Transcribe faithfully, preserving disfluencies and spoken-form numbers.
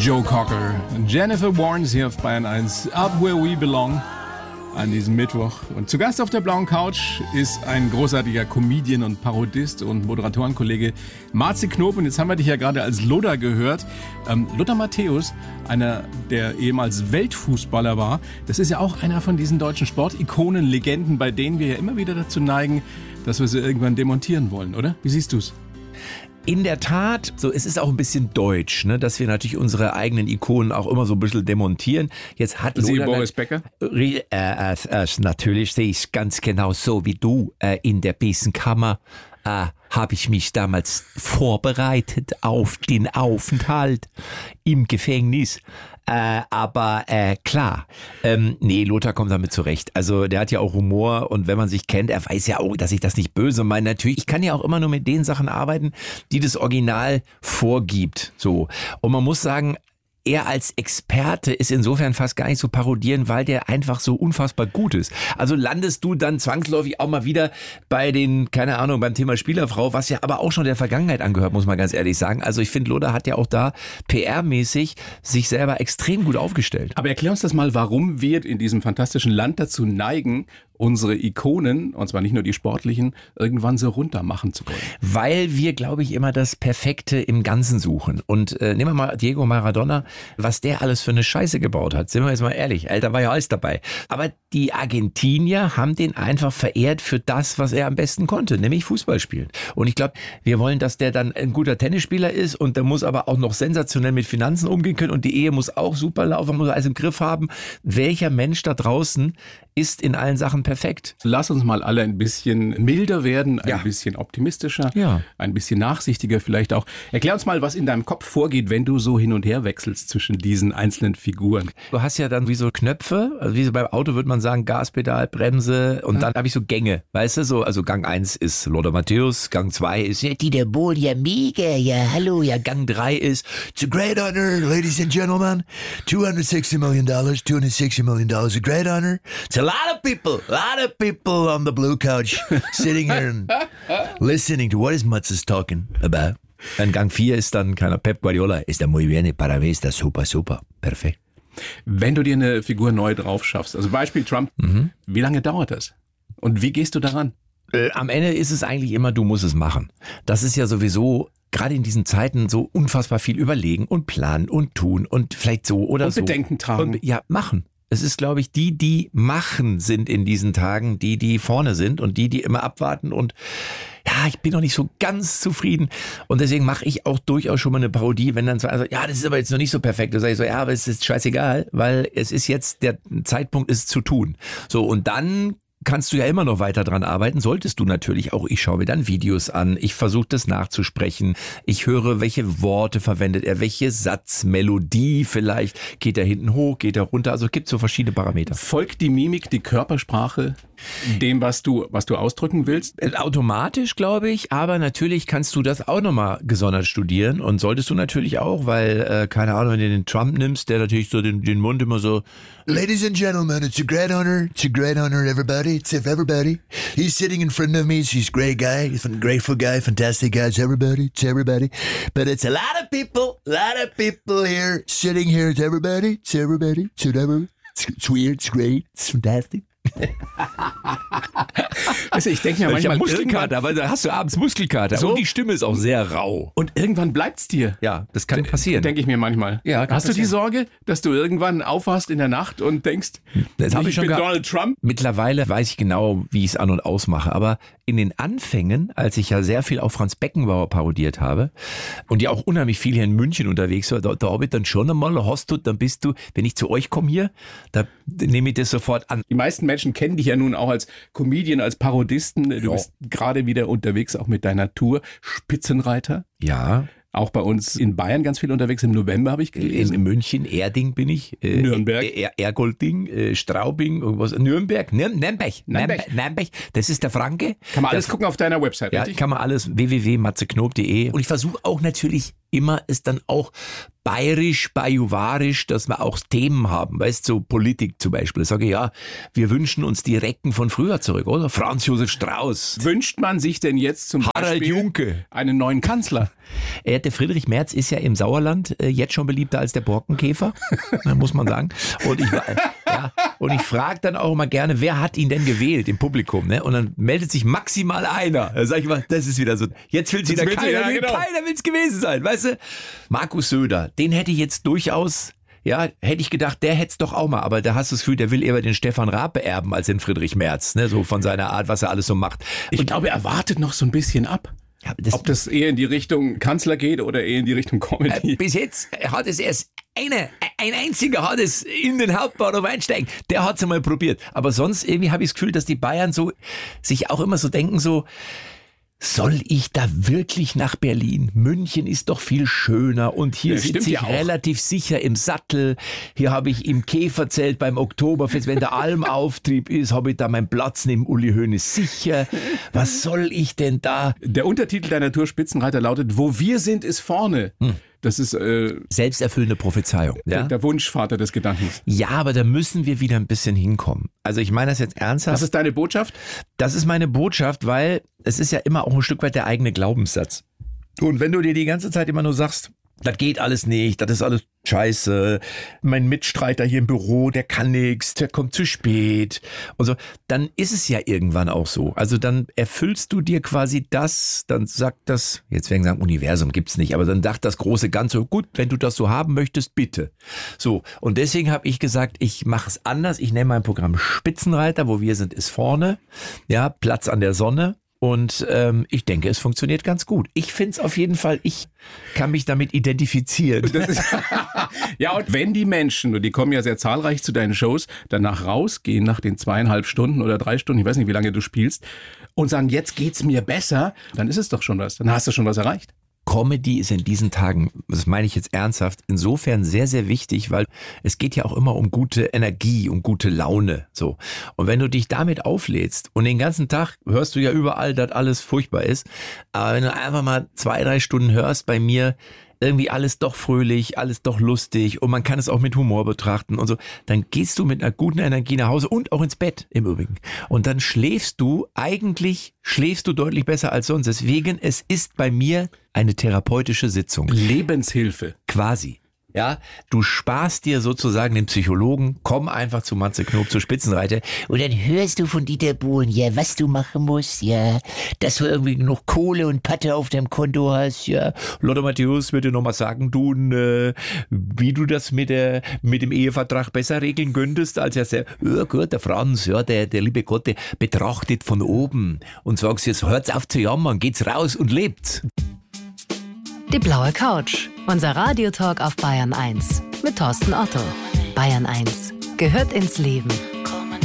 Joe Cocker, Jennifer Warnes hier auf Bayern eins, Up Where We Belong an diesem Mittwoch. Und zu Gast auf der blauen Couch ist ein großartiger Comedian und Parodist und Moderatorenkollege Marzi Knob. Und jetzt haben wir dich ja gerade als Lothar gehört. Ähm, Lothar Matthäus, einer, der ehemals Weltfußballer war, das ist ja auch einer von diesen deutschen Sportikonen, Legenden, bei denen wir ja immer wieder dazu neigen, dass wir sie irgendwann demontieren wollen, oder? Wie siehst du's? In der Tat, so es ist auch ein bisschen deutsch, ne, dass wir natürlich unsere eigenen Ikonen auch immer so ein bisschen demontieren. Jetzt hat Sie Lothar Boris Becker? Äh, äh, äh, natürlich sehe ich es ganz genau so wie du. Äh, in der Besenkammer äh, habe ich mich damals vorbereitet auf den Aufenthalt im Gefängnis. Äh, aber äh, klar, ähm, nee, Lothar kommt damit zurecht. Also der hat ja auch Humor und wenn man sich kennt, er weiß ja auch, dass ich das nicht böse meine. Natürlich, ich kann ja auch immer nur mit den Sachen arbeiten, die das Original vorgibt. So. Und man muss sagen, er als Experte ist insofern fast gar nicht zu parodieren, weil der einfach so unfassbar gut ist. Also landest du dann zwangsläufig auch mal wieder bei den, keine Ahnung, beim Thema Spielerfrau, was ja aber auch schon der Vergangenheit angehört, muss man ganz ehrlich sagen. Also ich finde, Lothar hat ja auch da P R-mäßig sich selber extrem gut aufgestellt. Aber erklär uns das mal, warum wir in diesem fantastischen Land dazu neigen, unsere Ikonen, und zwar nicht nur die sportlichen, irgendwann so runter machen zu wollen. Weil wir, glaube ich, immer das Perfekte im Ganzen suchen. Und äh, nehmen wir mal Diego Maradona, was der alles für eine Scheiße gebaut hat. Sind wir jetzt mal ehrlich, Alter, war ja alles dabei. Aber die Argentinier haben den einfach verehrt für das, was er am besten konnte, nämlich Fußball spielen. Und ich glaube, wir wollen, dass der dann ein guter Tennisspieler ist und der muss aber auch noch sensationell mit Finanzen umgehen können und die Ehe muss auch super laufen, muss alles im Griff haben. Welcher Mensch da draußen ist in allen Sachen perfekt? Lass uns mal alle ein bisschen milder werden, ein Ja. bisschen optimistischer, Ja. ein bisschen nachsichtiger vielleicht auch. Erklär uns mal, was in deinem Kopf vorgeht, wenn du so hin und her wechselst zwischen diesen einzelnen Figuren. Du hast ja dann wie so Knöpfe, also wie so beim Auto würde man sagen, Gaspedal, Bremse und dann habe ich so Gänge, weißt du, so, also Gang eins ist Lothar Matthäus, Gang zwei ist ja, Dieter Bohlen, ja mega, ja hallo, ja Gang drei ist It's a great honor, ladies and gentlemen. two hundred sixty million dollars, two hundred sixty million dollars, a great honor. It's a lot of people, a lot of people on the blue couch sitting here and listening to what is Mats talking about. dann Gang vier ist dann keiner Pep Guardiola, Está muy bien, para mí está super, super, perfekt. Wenn du dir eine Figur neu drauf schaffst, also Beispiel Trump, Mhm. wie lange dauert das? Und wie gehst du daran? Äh, am Ende ist es eigentlich immer, du musst es machen. Das ist ja sowieso gerade in diesen Zeiten so unfassbar viel überlegen und planen und tun und vielleicht so oder Und so. Bedenken tragen. Und, ja, machen. Es ist, glaube ich, die, die machen, sind in diesen Tagen, die, die vorne sind und die, die immer abwarten und ja, ich bin noch nicht so ganz zufrieden und deswegen mache ich auch durchaus schon mal eine Parodie, wenn dann so, also, ja, das ist aber jetzt noch nicht so perfekt. Da sage ich so, ja, aber es ist scheißegal, weil es ist jetzt, der Zeitpunkt ist zu tun. So, und dann kannst du ja immer noch weiter dran arbeiten, solltest du natürlich auch. Ich schaue mir dann Videos an, ich versuche das nachzusprechen, ich höre, welche Worte verwendet er, welche Satzmelodie vielleicht, geht er hinten hoch, geht er runter, also es gibt so verschiedene Parameter. Folgt die Mimik, die Körpersprache dem, was du, was du ausdrücken willst? Äh, Automatisch, glaube ich, aber natürlich kannst du das auch nochmal gesondert studieren und solltest du natürlich auch, weil, äh, keine Ahnung, wenn du den Trump nimmst, der natürlich so den, den Mund immer so, Ladies and gentlemen, it's a great honor. It's a great honor, everybody. It's if everybody. He's sitting in front of me. He's a great guy. He's a grateful guy, fantastic guy. It's everybody. It's everybody. But it's a lot of people, a lot of people here sitting here. It's everybody. It's everybody. It's everybody. It's, it's weird. It's great. It's fantastic. Also ich denke mir ich manchmal, habe Muskelkater, irgendwann, aber da hast du abends Muskelkater So? und die Stimme ist auch sehr rau. und irgendwann bleibt's dir. Ja, das kann passieren. Denke ich mir manchmal. Ja, kann Hast du die passieren. Sorge, dass du irgendwann aufwachst in der Nacht und denkst, Das hab ich schon bin gehabt. Donald Trump? Mittlerweile weiß ich genau, wie ich es an- und ausmache. Aber in den Anfängen, als ich ja sehr viel auch Franz Beckenbauer parodiert habe und ja auch unheimlich viel hier in München unterwegs war, da, da habe ich dann schon einmal, hast du, dann bist du, wenn ich zu euch komme hier, da nehme ich das sofort an. Die meisten Menschen kennen dich ja nun auch als Comedian, als Parodisten. Du Ja. bist gerade wieder unterwegs, auch mit deiner Tour. Spitzenreiter. Ja, Auch bei uns in Bayern ganz viel unterwegs. Im November habe ich in, gelesen. in München, Erding bin ich. Äh, Nürnberg. Er, Ergolding, äh, Straubing, irgendwas. Nürnberg, Nür, Nürnberg, Nürnberg. Nürnberg, Nürnberg. Das ist der Franke. Kann man alles Der- gucken auf deiner Website, Ja, richtig? kann man alles, w w w punkt matzeknob punkt de. Und ich versuche auch natürlich immer, es dann auch bayerisch, bajuwarisch, dass wir auch Themen haben, weißt du, so Politik zum Beispiel. Ich sage, ja, wir wünschen uns die Recken von früher zurück, oder? Franz Josef Strauß, Wünscht man sich denn jetzt zum Harald Beispiel Junke. einen neuen Kanzler? Äh, nette Friedrich Merz ist ja im Sauerland äh, jetzt schon beliebter als der Borkenkäfer, muss man sagen. Und ich, ja, und ich frage dann auch immer gerne, wer hat ihn denn gewählt im Publikum? Ne? Und dann meldet sich maximal einer. Da sag ich mal, das ist wieder so, jetzt will es wieder keiner, ja, genau. keiner will es gewesen sein, weißt du? Markus Söder, den hätte ich jetzt durchaus... Ja, hätte ich gedacht, der hätte es doch auch mal, aber da hast du das Gefühl, der will eher den Stefan Raab beerben als den Friedrich Merz, ne, so von seiner Art, was er alles so macht. Ich und, glaube, er wartet noch so ein bisschen ab. Ja, das, ob das eher in die Richtung Kanzler geht oder eher in die Richtung Comedy. Äh, bis jetzt hat es erst einer, ein einziger hat es in den Hauptbahnhof einsteigen. Der hat es einmal probiert. Aber sonst irgendwie habe ich das Gefühl, dass die Bayern so sich auch immer so denken, so, soll ich da wirklich nach Berlin? München ist doch viel schöner und hier ja, sitze ich ja relativ sicher im Sattel. Hier habe ich im Käferzelt beim Oktoberfest, wenn der Almauftrieb ist, habe ich da meinen Platz neben Uli Hoeneß sicher. Was soll ich denn da? Der Untertitel deiner Tour Spitzenreiter lautet, wo wir sind, ist vorne. Hm. Das ist äh, selbsterfüllende Prophezeiung. Ja? Der Wunschvater des Gedankens. Ja, aber da müssen wir wieder ein bisschen hinkommen. Also ich meine das jetzt ernsthaft. Das ist deine Botschaft? Das ist meine Botschaft, weil es ist ja immer auch ein Stück weit der eigene Glaubenssatz. Und wenn du dir die ganze Zeit immer nur sagst, das geht alles nicht, das ist alles scheiße, mein Mitstreiter hier im Büro, der kann nichts, der kommt zu spät und so, dann ist es ja irgendwann auch so. Also dann erfüllst du dir quasi das, dann sagt das, jetzt werden wir sagen, Universum gibt's nicht, aber dann sagt das große Ganze, gut, wenn du das so haben möchtest, bitte. So, und deswegen habe ich gesagt, ich mache es anders, ich nenne mein Programm Spitzenreiter, wo wir sind, ist vorne, ja, Platz an der Sonne. Und ähm, ich denke, es funktioniert ganz gut. Ich finde es auf jeden Fall, ich kann mich damit identifizieren. Das ist, ja, und wenn die Menschen, und die kommen ja sehr zahlreich zu deinen Shows, danach rausgehen nach den zweieinhalb Stunden oder drei Stunden, ich weiß nicht, wie lange du spielst, und sagen, jetzt geht's mir besser, dann ist es doch schon was. Dann hast du schon was erreicht. Comedy ist in diesen Tagen, das meine ich jetzt ernsthaft, insofern sehr, sehr wichtig, weil es geht ja auch immer um gute Energie, um gute Laune, so. Und wenn du dich damit auflädst und den ganzen Tag hörst du ja überall, dass alles furchtbar ist, aber wenn du einfach mal zwei, drei Stunden hörst bei mir, irgendwie alles doch fröhlich, alles doch lustig und man kann es auch mit Humor betrachten und so, dann gehst du mit einer guten Energie nach Hause und auch ins Bett im Übrigen. Und dann schläfst du, eigentlich schläfst du deutlich besser als sonst. Deswegen, es ist bei mir eine therapeutische Sitzung. Lebenshilfe. Quasi. Ja, du sparst dir sozusagen den Psychologen, komm einfach zu Matze Knob, zu Spitzenreiter und dann hörst du von Dieter Bohlen, ja, was du machen musst, ja, dass du irgendwie genug Kohle und Patte auf deinem Konto hast, ja. Lothar Matthäus wird dir nochmal sagen, du, äh, wie du das mit der, mit dem Ehevertrag besser regeln könntest, als er sagt, ja gut, der Franz, ja, der, der liebe Gott, der betrachtet von oben und sagst jetzt, hört's auf zu jammern, geht's raus und lebt's. Die blaue Couch, unser Radiotalk auf Bayern eins mit Thorsten Otto. Bayern eins gehört ins Leben.